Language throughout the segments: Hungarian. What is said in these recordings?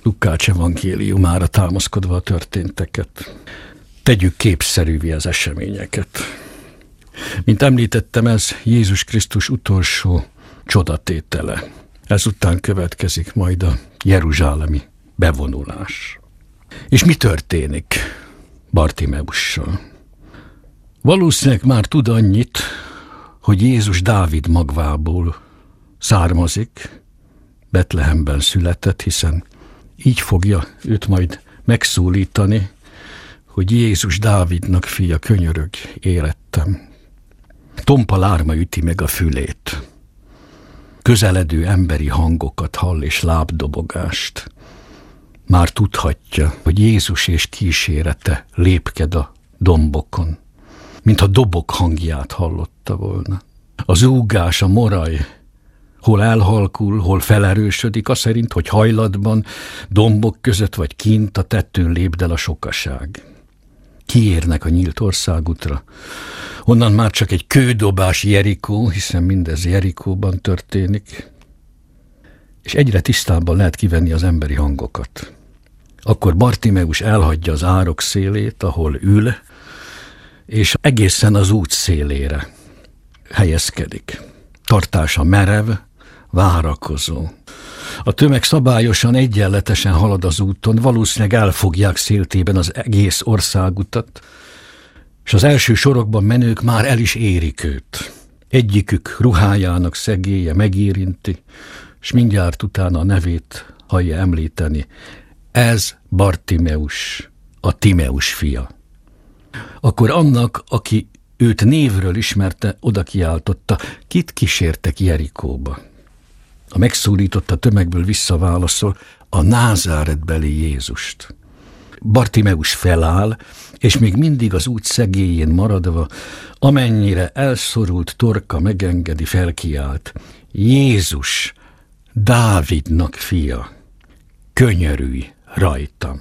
Lukács evangéliumára támaszkodva a történteket. Tegyük képszerűvé az eseményeket. Mint említettem, ez Jézus Krisztus utolsó csodatétele. Ezután következik majd a jeruzsálemi bevonulás. És mi történik Bartimeussal? Valószínűleg már tud annyit, hogy Jézus Dávid magvából származik, Betlehemben született, hiszen így fogja őt majd megszólítani, hogy Jézus Dávidnak fia, könyörög, érettem. Tompa lárma üti meg a fülét. Közeledő emberi hangokat hall és lábdobogást. Már tudhatja, hogy Jézus és kísérete lépked a dombokon, mintha dobok hangját hallotta volna. Az úgás, a moraj, hol elhalkul, hol felerősödik, az szerint, hogy hajlatban, dombok között vagy kint a tettőn lépdel a sokaság. Kiérnek a nyílt országútra. Onnan már csak egy kődobás Jerikó, hiszen mindez Jerikóban történik, és egyre tisztábban lehet kivenni az emberi hangokat. Akkor Bartimeus elhagyja az árok szélét, ahol ül, és egészen az út szélére helyezkedik. Tartása merev, várakozó. A tömeg szabályosan, egyenletesen halad az úton, valószínűleg elfogják széltében az egész országutat, és az első sorokban menők már el is érik őt. Egyikük ruhájának szegélye megérinti, és mindjárt utána a nevét hallja említeni. Ez Bartimeus, a Timeus fia. Akkor annak, aki őt névről ismerte, oda kiáltotta, kit kísértek Jerikóba. A megszólított a tömegből visszaválaszol, a názáretbeli Jézust. Bartimeus feláll, és még mindig az út szegélyén maradva, amennyire elszorult torka megengedi, felkiált. Jézus, Dávidnak fia, könyörülj rajtam.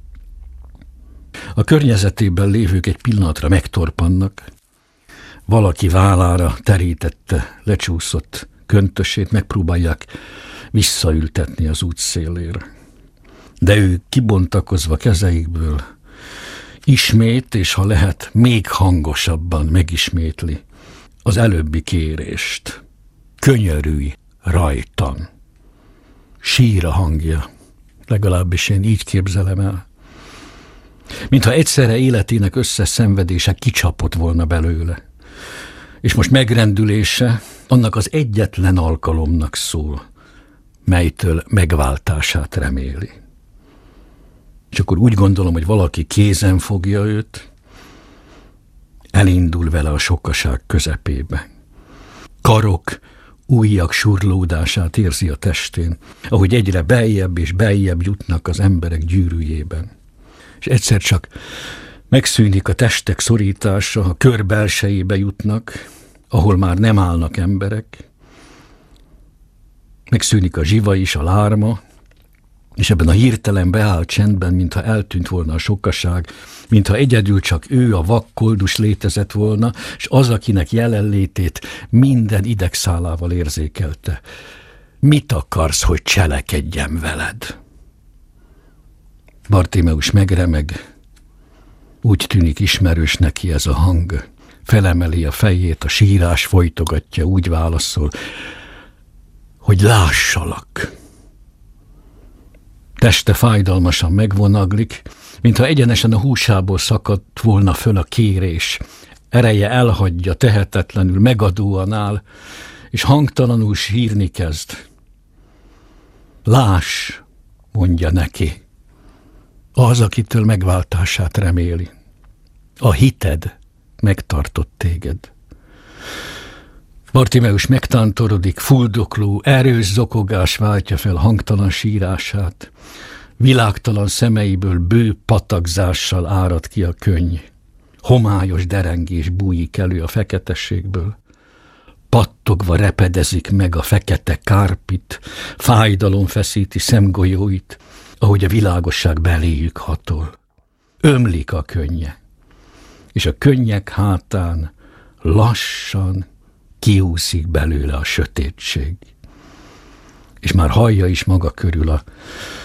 A környezetében lévők egy pillanatra megtorpannak, valaki vállára terítette, lecsúszott köntösét, megpróbálják visszaültetni az út szélére. De ő kibontakozva kezeikből ismét, és ha lehet, még hangosabban megismétli az előbbi kérést. Könyörülj rajtam. Sír a hangja, legalábbis én így képzelem el. Mintha egyszerre életének összes szenvedése kicsapott volna belőle. És most megrendülése annak az egyetlen alkalomnak szól, melytől megváltását reméli. És akkor úgy gondolom, hogy valaki kézen fogja őt, elindul vele a sokaság közepébe. Karok, ujjak surlódását érzi a testén, ahogy egyre beljebb és beljebb jutnak az emberek gyűrűjében. És egyszer csak megszűnik a testek szorítása, a kör belsejébe jutnak, ahol már nem állnak emberek. Megszűnik a zsiva is, a lárma, és ebben a hirtelen beállt csendben, mintha eltűnt volna a sokaság, mintha egyedül csak ő, a vak koldus létezett volna, és az, akinek jelenlétét minden idegszálával érzékelte. Mit akarsz, hogy cselekedjem veled? Bartimeus megremeg, úgy tűnik ismerős neki ez a hang. Felemeli a fejét, a sírás folytogatja, úgy válaszol, hogy lássalak. Teste fájdalmasan megvonaglik, mintha egyenesen a húsából szakadt volna föl a kérés. Ereje elhagyja, tehetetlenül, megadóan áll, és hangtalanul sírni kezd. Láss, mondja neki, az, akitől megváltását reméli. A hited megtartott téged. Bartimeus megtántorodik, fuldokló, erős zokogás váltja fel hangtalan sírását. Világtalan szemeiből bő patakzással árad ki a könny. Homályos derengés bújik elő a feketességből. Pattogva repedezik meg a fekete kárpit, fájdalom feszíti szemgolyóit, ahogy a világosság beléjük hatol. Ömlik a könnye, és a könnyek hátán lassan kiúszik belőle a sötétség. És már hallja is maga körül a